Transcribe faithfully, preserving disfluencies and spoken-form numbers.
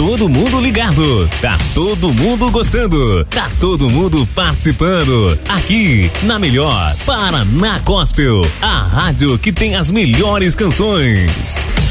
todo mundo ligado, tá todo mundo gostando, tá todo mundo participando. Aqui na melhor Paraná Gospel, a rádio que tem as melhores canções.